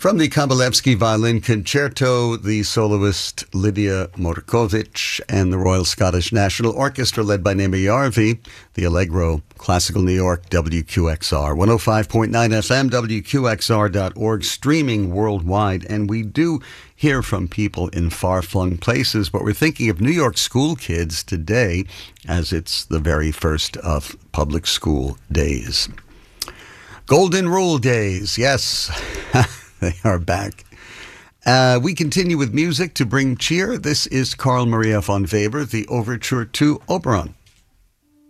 From the Kabalevsky Violin Concerto, the soloist Lydia Morkovic and the Royal Scottish National Orchestra led by Naima Yarvi, the Allegro, Classical New York, WQXR, 105.9 FM, WQXR.org, streaming worldwide. And we do hear from people in far-flung places, but we're thinking of New York school kids today as it's the very first of public school days. Golden Rule days, yes. They are back. We continue with music to bring cheer. This is Carl Maria von Weber, the overture to Oberon.